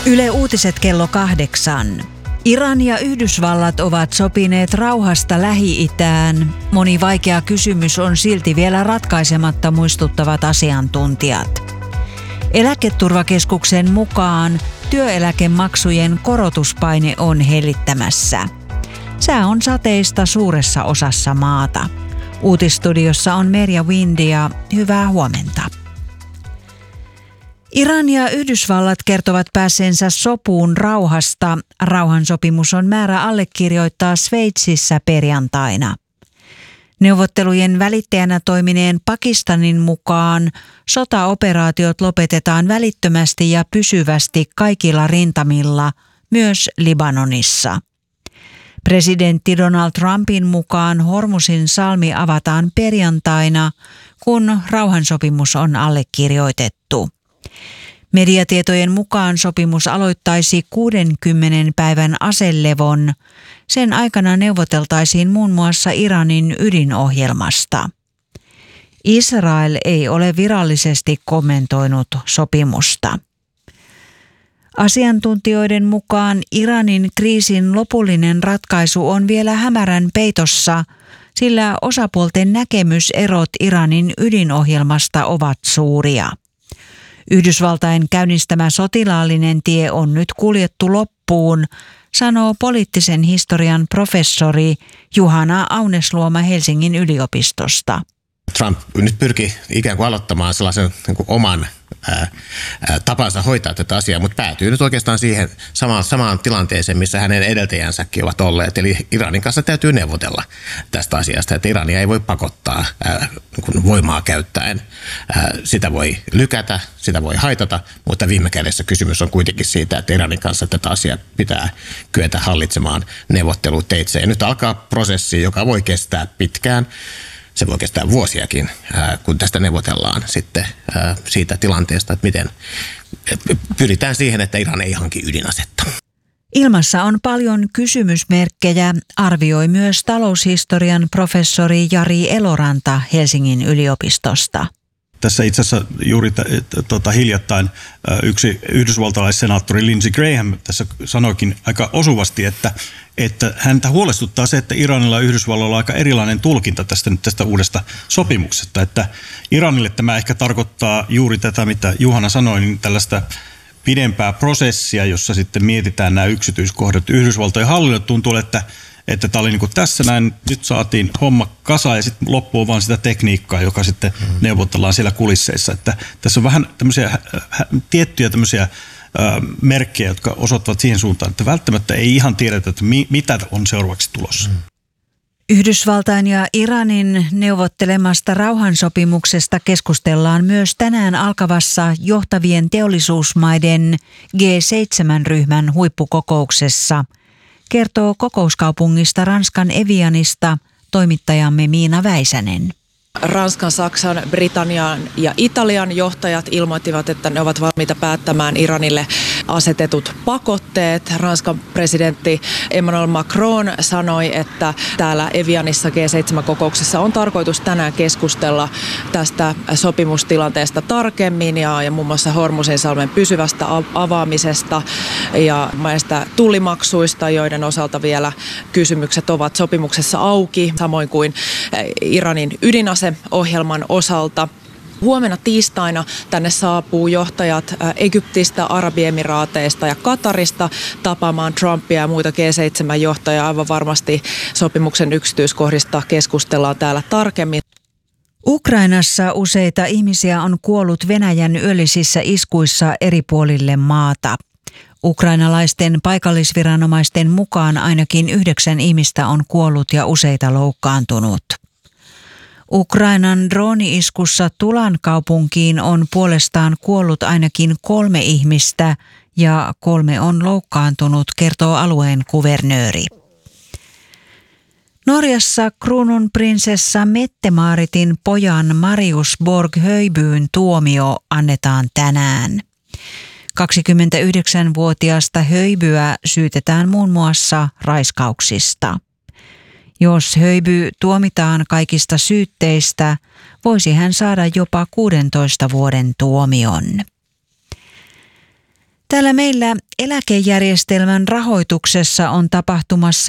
Yle Uutiset kello 8. Iran ja Yhdysvallat ovat sopineet rauhasta Lähi-itään. Moni vaikea kysymys on silti vielä ratkaisematta, muistuttavat asiantuntijat. Eläketurvakeskuksen mukaan työeläkemaksujen korotuspaine on hellittämässä. Sää on sateista suuressa osassa maata. Uutisstudiossa on Merja Windia. Hyvää huomenta. Iran ja Yhdysvallat kertovat päässeensä sopuun rauhasta. Rauhansopimus on määrä allekirjoittaa Sveitsissä perjantaina. Neuvottelujen välittäjänä toimineen Pakistanin mukaan sotaoperaatiot lopetetaan välittömästi ja pysyvästi kaikilla rintamilla, myös Libanonissa. Presidentti Donald Trumpin mukaan Hormuzin salmi avataan perjantaina, kun rauhansopimus on allekirjoitettu. Mediatietojen mukaan sopimus aloittaisi 60 päivän aselevon. Sen aikana neuvoteltaisiin muun muassa Iranin ydinohjelmasta. Israel ei ole virallisesti kommentoinut sopimusta. Asiantuntijoiden mukaan Iranin kriisin lopullinen ratkaisu on vielä hämärän peitossa, sillä osapuolten näkemyserot Iranin ydinohjelmasta ovat suuria. Yhdysvaltain käynnistämä sotilaallinen tie on nyt kuljettu loppuun, sanoo poliittisen historian professori Juhana Aunesluoma Helsingin yliopistosta. Trump nyt pyrki ikään kuin aloittamaan sellaisen niin kuin oman tapansa hoitaa tätä asiaa, mutta päätyy nyt oikeastaan siihen samaan tilanteeseen, missä hänen edeltäjänsäkin ovat olleet. Eli Iranin kanssa täytyy neuvotella tästä asiasta, että Irania ei voi pakottaa voimaa käyttäen. Sitä voi lykätä, sitä voi haitata, mutta viime kädessä kysymys on kuitenkin siitä, että Iranin kanssa tätä asiaa pitää kyetä hallitsemaan neuvotteluteitse. Ja nyt alkaa prosessi, joka voi kestää pitkään. Se voi kestää vuosiakin, kun tästä neuvotellaan sitten siitä tilanteesta, että miten pyritään siihen, että Iran ei hanki ydinasetta. Ilmassa on paljon kysymysmerkkejä, arvioi myös taloushistorian professori Jari Eloranta Helsingin yliopistosta. Tässä itse asiassa juuri hiljattain yksi yhdysvaltalaissenaattori Lindsey Graham tässä sanoikin aika osuvasti, että häntä huolestuttaa se, että Iranilla ja Yhdysvalloilla on aika erilainen tulkinta tästä uudesta sopimuksesta. Että Iranille tämä ehkä tarkoittaa juuri tätä, mitä Juhana sanoi, niin tällaista pidempää prosessia, jossa sitten mietitään nämä yksityiskohdat. Yhdysvaltojen hallinnolle tuntuu, että tämä oli niin kuin tässä näin, nyt saatiin homma kasaan ja sitten loppuu vaan sitä tekniikkaa, joka sitten neuvotellaan siellä kulisseissa. Että tässä on vähän tämmöisiä tiettyjä tämmöisiä merkkejä, jotka osoittavat siihen suuntaan, että välttämättä ei ihan tiedetä, että mitä on seuraavaksi tulossa. Yhdysvaltain ja Iranin neuvottelemasta rauhansopimuksesta keskustellaan myös tänään alkavassa johtavien teollisuusmaiden G7-ryhmän huippukokouksessa, kertoo kokouskaupungista Ranskan Evianista toimittajamme Miina Väisänen. Ranskan, Saksan, Britannian ja Italian johtajat ilmoittivat, että ne ovat valmiita päättämään Iranille asetetut pakotteet. Ranskan presidentti Emmanuel Macron sanoi, että täällä Evianissa G7-kokouksessa on tarkoitus tänään keskustella tästä sopimustilanteesta tarkemmin ja muun muassa Hormuzin salmen pysyvästä avaamisesta ja näistä tullimaksuista, joiden osalta vielä kysymykset ovat sopimuksessa auki, samoin kuin Iranin ydinaseohjelman osalta. Huomenna tiistaina tänne saapuu johtajat Egyptistä, Arabiemiraateista ja Katarista tapaamaan Trumpia ja muita G7-johtajia. Aivan varmasti sopimuksen yksityiskohdista keskustellaan täällä tarkemmin. Ukrainassa useita ihmisiä on kuollut Venäjän yöllisissä iskuissa eri puolille maata. Ukrainalaisten paikallisviranomaisten mukaan ainakin 9 ihmistä on kuollut ja useita loukkaantunut. Ukrainan drooni-iskussa Tulan kaupunkiin on puolestaan kuollut ainakin 3 ihmistä ja 3 on loukkaantunut, kertoo alueen kuvernööri. Norjassa kruununprinsessa Mette-Maaritin pojan Marius Borg-Höjbyn tuomio annetaan tänään. 29-vuotiaasta Höjbyä syytetään muun muassa raiskauksista. Jos Höjby tuomitaan kaikista syytteistä, voisi hän saada jopa 16 vuoden tuomion. Täällä meillä eläkejärjestelmän rahoituksessa on tapahtumassa